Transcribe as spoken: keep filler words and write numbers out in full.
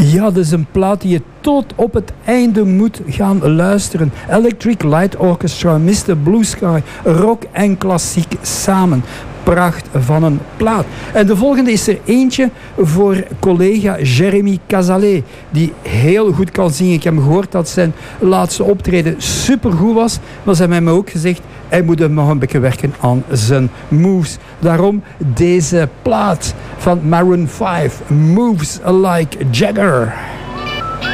Ja, dat is een plaat die je tot op het einde moet gaan luisteren. Electric Light Orchestra, mister Blue Sky, rock en klassiek samen. Pracht van een plaat. En de volgende is er eentje voor collega Jérémy Cazalet, die heel goed kan zingen. Ik heb gehoord dat zijn laatste optreden supergoed was, maar ze hebben mij ook gezegd, hij moet er nog een beetje werken aan zijn moves. Daarom deze plaat van Maroon vijf, Moves Like Jagger.